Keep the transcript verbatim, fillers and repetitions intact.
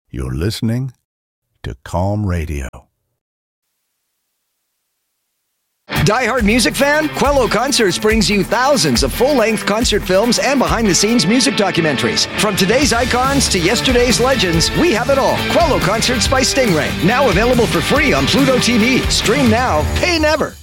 You're listening to Calm Radio. Die-hard music fan? Quello Concerts brings you thousands of full-length concert films and behind-the-scenes music documentaries. From today's icons to yesterday's legends, we have it all. Quello Concerts by Stingray. Now available for free on Pluto T V. Stream now, pay never.